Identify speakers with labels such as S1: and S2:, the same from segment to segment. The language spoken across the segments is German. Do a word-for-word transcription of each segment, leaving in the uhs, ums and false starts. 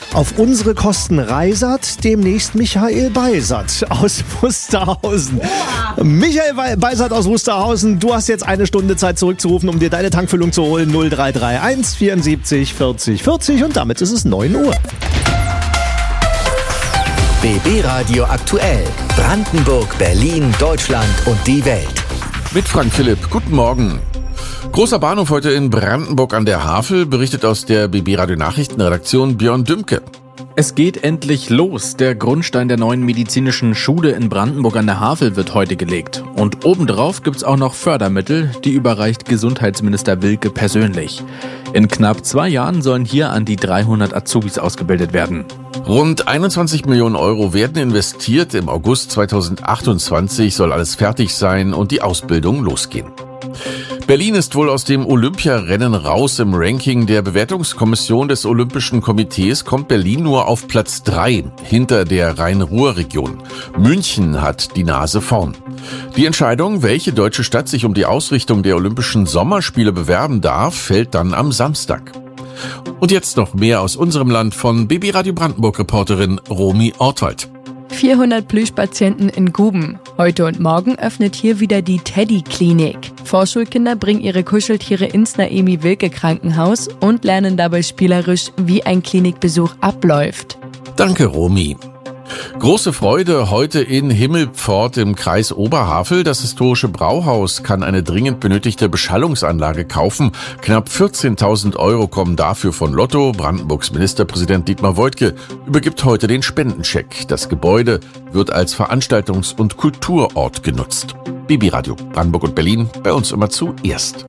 S1: Auf unsere Kosten reisert demnächst Michael Beisert aus Wusterhausen. Ja. Michael Beisert aus Wusterhausen, du hast jetzt eine Stunde Zeit zurückzurufen, um dir deine Tankfüllung zu holen. null drei drei eins vierundsiebzig vierzig vierzig und damit ist es neun Uhr.
S2: B B Radio aktuell. Brandenburg, Berlin, Deutschland und die Welt.
S3: Mit Frank Philipp. Guten Morgen. Großer Bahnhof heute in Brandenburg an der Havel, berichtet aus der B B Radio Nachrichtenredaktion Björn Dümke.
S4: Es geht endlich los. Der Grundstein der neuen medizinischen Schule in Brandenburg an der Havel wird heute gelegt. Und obendrauf gibt's auch noch Fördermittel, die überreicht Gesundheitsminister Wilke persönlich. In knapp zwei Jahren sollen hier an die dreihundert Azubis ausgebildet werden.
S3: Rund einundzwanzig Millionen Euro werden investiert. Im August zweitausendachtundzwanzig soll alles fertig sein und die Ausbildung losgehen. Berlin ist wohl aus dem Olympiarennen raus. Im Ranking der Bewertungskommission des Olympischen Komitees kommt Berlin nur auf Platz drei, hinter der Rhein-Ruhr-Region. München hat die Nase vorn. Die Entscheidung, welche deutsche Stadt sich um die Ausrichtung der Olympischen Sommerspiele bewerben darf, fällt dann am Samstag. Und jetzt noch mehr aus unserem Land von B B Radio Brandenburg-Reporterin Romy Ortwald.
S5: vierhundert Plüschpatienten in Guben. Heute und morgen öffnet hier wieder die Teddy-Klinik. Vorschulkinder bringen ihre Kuscheltiere ins Naemi-Wilke-Krankenhaus und lernen dabei spielerisch, wie ein Klinikbesuch abläuft.
S3: Danke, Romy. Große Freude heute in Himmelpfort im Kreis Oberhavel. Das historische Brauhaus kann eine dringend benötigte Beschallungsanlage kaufen. Knapp vierzehntausend Euro kommen dafür von Lotto. Brandenburgs Ministerpräsident Dietmar Woidke übergibt heute den Spendencheck. Das Gebäude wird als Veranstaltungs- und Kulturort genutzt. B B Radio Brandenburg und Berlin, bei uns immer zuerst.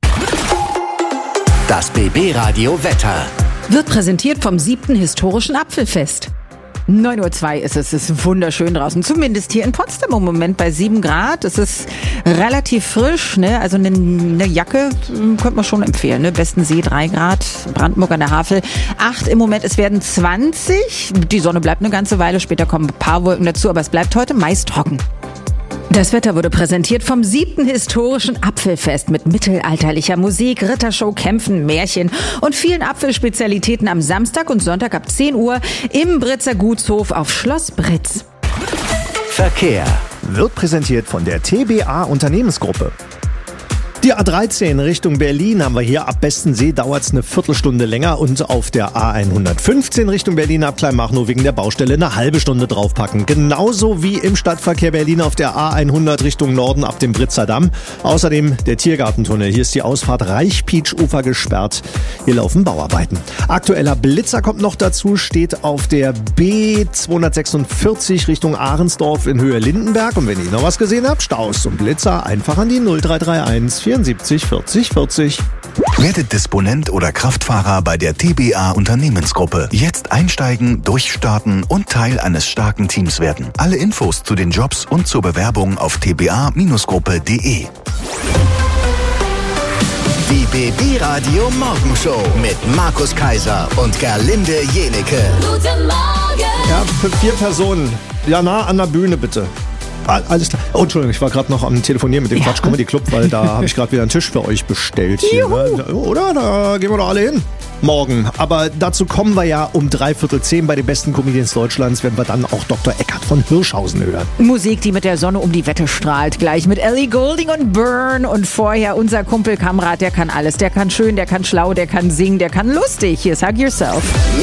S2: Das B B Radio Wetter
S6: wird präsentiert vom siebten historischen Apfelfest. neun Uhr zwei ist es, es ist wunderschön draußen, zumindest hier in Potsdam im Moment bei sieben Grad. Es ist relativ frisch, ne? Also eine, eine Jacke könnte man schon empfehlen. Ne? Bestensee drei Grad, Brandenburg an der Havel acht im Moment, es werden zwanzig. Die Sonne bleibt eine ganze Weile, später kommen ein paar Wolken dazu, aber es bleibt heute meist trocken. Das Wetter wurde präsentiert vom siebten historischen Apfelfest mit mittelalterlicher Musik, Rittershow, Kämpfen, Märchen und vielen Apfelspezialitäten am Samstag und Sonntag ab zehn Uhr im Britzer Gutshof auf Schloss Britz.
S2: Verkehr
S1: wird präsentiert von der T B A Unternehmensgruppe. Die A dreizehn Richtung Berlin haben wir hier. Ab Bestensee dauert es eine Viertelstunde länger und auf der A hundertfünfzehn Richtung Berlin ab Kleinmachnow wegen der Baustelle eine halbe Stunde draufpacken. Genauso wie im Stadtverkehr Berlin auf der A hundert Richtung Norden ab dem Britzer Damm. Außerdem der Tiergartentunnel. Hier ist die Ausfahrt Reichpietsch-Ufer gesperrt. Hier laufen Bauarbeiten. Aktueller Blitzer kommt noch dazu, steht auf der B zweihundertsechsundvierzig Richtung Ahrensdorf in Höhe Lindenberg. Und wenn ihr noch was gesehen habt, Staus und Blitzer, einfach an die null drei drei eins vierundsiebzig vierzig vierzig.
S7: Werdet Disponent oder Kraftfahrer bei der T B A Unternehmensgruppe. Jetzt einsteigen, durchstarten und Teil eines starken Teams werden. Alle Infos zu den Jobs und zur Bewerbung auf t b a Gruppe punkt de.
S2: Die B B Radio Morgenshow mit Markus Kaiser und Gerlinde Jenecke.
S8: Guten Morgen!
S1: Ja, für vier Personen. Ja, nah an der Bühne bitte. Alles klar. Oh, Entschuldigung, ich war gerade noch am Telefonieren mit dem ja. Quatsch Comedy Club, weil da habe ich gerade wieder einen Tisch für euch bestellt. Hier, ne? Oder? Da gehen wir doch alle hin. Morgen. Aber dazu kommen wir ja um dreiviertel zehn bei den besten Comedians Deutschlands, wenn wir dann auch Doktor Eckart von Hirschhausen hören.
S6: Musik, die mit der Sonne um die Wette strahlt. Gleich mit Ellie Goulding und Burn. Und vorher unser Kumpel Kamrat, der kann alles. Der kann schön, der kann schlau, der kann singen, der kann lustig. Hier ist Hug Yourself.